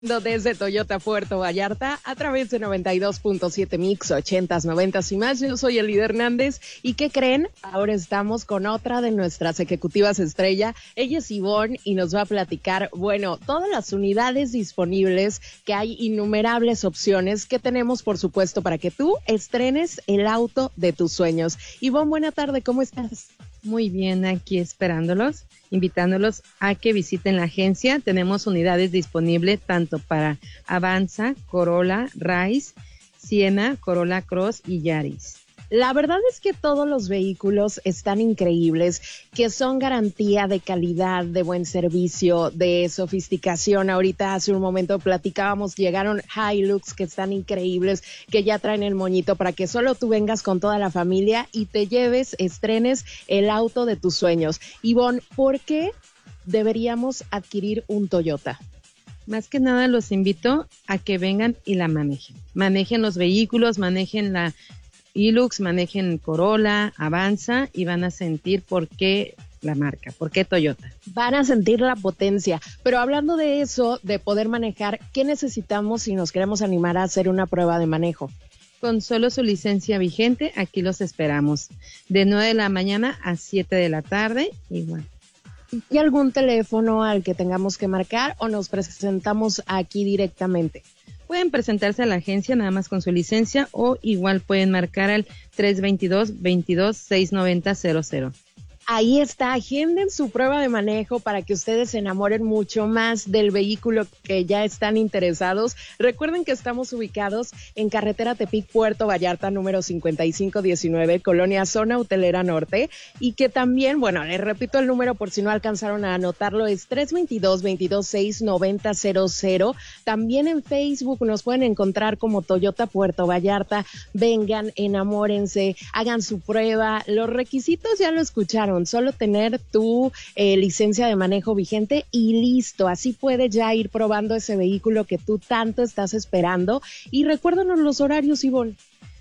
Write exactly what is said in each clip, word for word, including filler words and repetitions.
Desde Toyota Puerto Vallarta a través de noventa y dos punto siete Mix, ochentas, noventas y más. Yo soy Elida Hernández y ¿qué creen? Ahora estamos con otra de nuestras ejecutivas estrella. Ella es Ivonne y nos va a platicar, bueno, todas las unidades disponibles, que hay innumerables opciones que tenemos, por supuesto, para que tú estrenes el auto de tus sueños. Ivonne, buena tarde, ¿cómo estás? Muy bien, aquí esperándolos, invitándolos a que visiten la agencia. Tenemos unidades disponibles tanto para Avanza, Corolla, Rise, Siena, Corolla Cross y Yaris. La verdad es que todos los vehículos están increíbles, que son garantía de calidad, de buen servicio, de sofisticación. Ahorita hace un momento platicábamos, llegaron Hilux que están increíbles, que ya traen el moñito para que solo tú vengas con toda la familia y te lleves, estrenes el auto de tus sueños. Ivonne, ¿por qué deberíamos adquirir un Toyota? Más que nada los invito a que vengan y la manejen. Manejen los vehículos, manejen la Hilux, manejen Corolla, Avanza y van a sentir por qué la marca, por qué Toyota. Van a sentir la potencia, pero hablando de eso, de poder manejar, ¿qué necesitamos si nos queremos animar a hacer una prueba de manejo? Con solo su licencia vigente, aquí los esperamos, de nueve de la mañana a siete de la tarde, igual. ¿Y algún teléfono al que tengamos que marcar o nos presentamos aquí directamente? Pueden presentarse a la agencia nada más con su licencia o igual pueden marcar al tres veintidós, veintidós, seiscientos noventa, cero cero. Ahí está, agenden su prueba de manejo para que ustedes se enamoren mucho más del vehículo que ya están interesados. Recuerden que estamos ubicados en carretera Tepic Puerto Vallarta, número cincuenta y cinco diecinueve, Colonia Zona Hotelera Norte, y que también, bueno, les repito el número por si no alcanzaron a anotarlo, es tres veintidós, veintidós, seiscientos noventa, cero cero. También en Facebook nos pueden encontrar como Toyota Puerto Vallarta. Vengan, enamórense, hagan su prueba. Los requisitos ya lo escucharon. Solo tener tu eh, licencia de manejo vigente y listo, así puedes ya ir probando ese vehículo que tú tanto estás esperando. Y recuérdanos los horarios, Ivonne.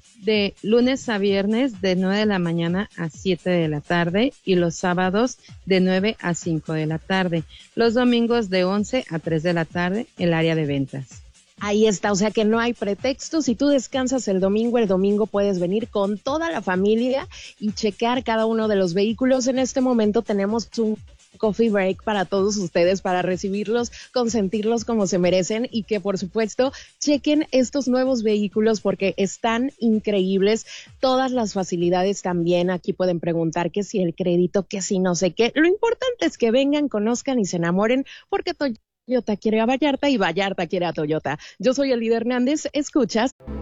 De lunes a viernes de nueve de la mañana a siete de la tarde y los sábados de nueve a cinco de la tarde. Los domingos de once a tres de la tarde, el área de ventas. Ahí está, o sea que no hay pretexto. Si tú descansas el domingo, el domingo puedes venir con toda la familia y checar cada uno de los vehículos. En este momento tenemos un coffee break para todos ustedes, para recibirlos, consentirlos como se merecen y que por supuesto chequen estos nuevos vehículos porque están increíbles. Todas las facilidades también, aquí pueden preguntar que si el crédito, que si no sé qué. Lo importante es que vengan, conozcan y se enamoren porque Toyota Toyota quiere a Vallarta y Vallarta quiere a Toyota. Yo soy Elida Hernández, escuchas